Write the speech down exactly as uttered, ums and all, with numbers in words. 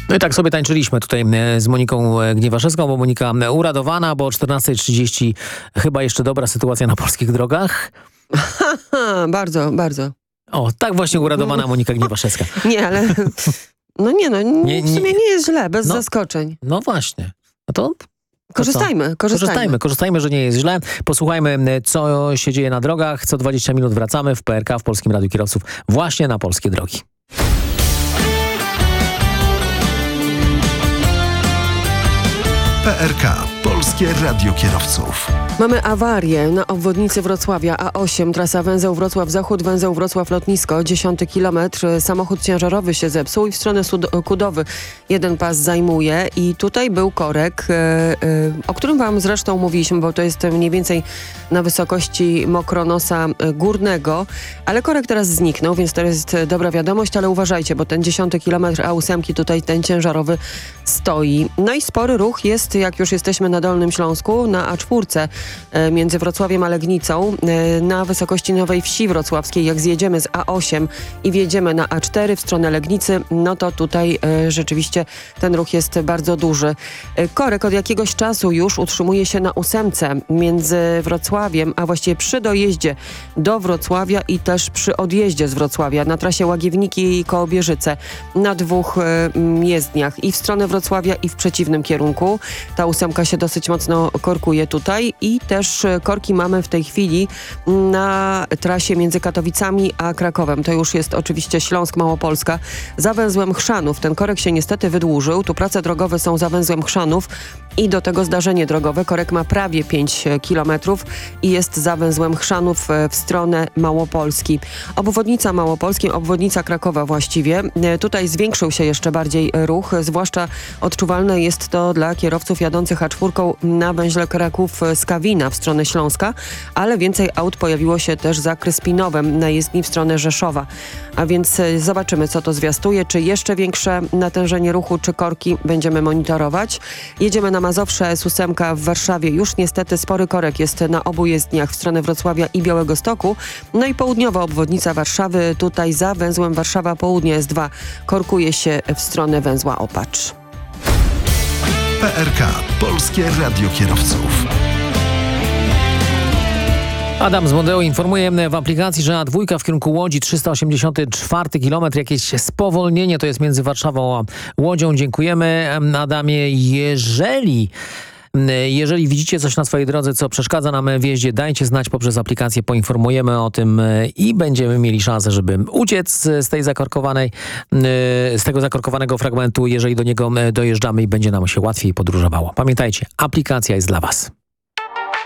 No i tak sobie tańczyliśmy tutaj z Moniką Gniewaszewską, bo Monika uradowana, bo o czternasta trzydzieści chyba jeszcze dobra sytuacja na polskich drogach. bardzo, bardzo. O, tak właśnie uradowana Monika Gniewaszewska. Nie, ale... No nie, no Nie, w sumie nie- nie jest źle, bez No. zaskoczeń. No właśnie. No to... Korzystajmy, korzystajmy. Korzystajmy, korzystajmy, że nie jest źle. Posłuchajmy, co się dzieje na drogach. Co dwadzieścia minut wracamy w P R K, w Polskim Radiu Kierowców, właśnie na polskie drogi. P R K. Polskie Radio Kierowców. Mamy awarię na obwodnicy Wrocławia A osiem, trasa węzeł Wrocław Zachód, węzeł Wrocław Lotnisko, dziesiąty kilometr. Samochód ciężarowy się zepsuł i w stronę Sud- Kudowy jeden pas zajmuje i tutaj był korek, e, e, o którym wam zresztą mówiliśmy, bo to jest mniej więcej na wysokości Mokronosa Górnego, ale korek teraz zniknął, więc to jest dobra wiadomość, ale uważajcie, bo ten dziesiąty kilometr A osiem tutaj ten ciężarowy stoi. No i spory ruch jest, jak już jesteśmy na Dolnym Śląsku, na A cztery e, między Wrocławiem a Legnicą, e, na wysokości Nowej Wsi Wrocławskiej. Jak zjedziemy z A osiem i wjedziemy na A cztery w stronę Legnicy, no to tutaj e, rzeczywiście ten ruch jest bardzo duży. E, korek od jakiegoś czasu już utrzymuje się na ósemce między Wrocławiem, a właściwie przy dojeździe do Wrocławia i też przy odjeździe z Wrocławia na trasie Łagiewniki i Kołobierzyce na dwóch e, jezdniach i w stronę Wrocławia i w przeciwnym kierunku. Ta ósemka się dosyć mocno korkuje tutaj i też e, korki mamy w tej chwili na trasie między Katowicami a Krakowem. To już jest oczywiście Śląsk Małopolska. Za węzłem Chrzanów ten korek się niestety wydłużył. Tu prace drogowe są za węzłem Chrzanów i do tego zdarzenie drogowe. Korek ma prawie pięć kilometrów i jest za węzłem Chrzanów e, w stronę Małopolski. Obwodnica Małopolskiej, obwodnica Krakowa właściwie. E, Tutaj zwiększył się jeszcze bardziej e, ruch, zwłaszcza odczuwalne jest to dla kierowców jadących A cztery na węźle Kraków-Skawina w stronę Śląska, ale więcej aut pojawiło się też za Kryspinowem na jezdni w stronę Rzeszowa. A więc e, zobaczymy, co to zwiastuje, czy jeszcze większe natężenie ruchu, czy korki będziemy monitorować. Jedziemy na Mazowsze, S osiem w Warszawie. Już niestety spory korek jest na obu jezdniach w stronę Wrocławia i Białegostoku. No i południowa obwodnica Warszawy, tutaj za węzłem Warszawa Południe S dwa korkuje się w stronę węzła Opacz. P R K. Polskie Radio Kierowców. Adam z Mondeo informuje w aplikacji, że A dwa w kierunku Łodzi trzysta osiemdziesiąty czwarty kilometr, jakieś spowolnienie, to jest między Warszawą a Łodzią. Dziękujemy, Adamie. Jeżeli... Jeżeli widzicie coś na swojej drodze, co przeszkadza nam w jeździe, dajcie znać poprzez aplikację, poinformujemy o tym i będziemy mieli szansę, żeby uciec z tej zakorkowanej, z tego zakorkowanego fragmentu, jeżeli do niego dojeżdżamy i będzie nam się łatwiej podróżowało. Pamiętajcie, aplikacja jest dla Was.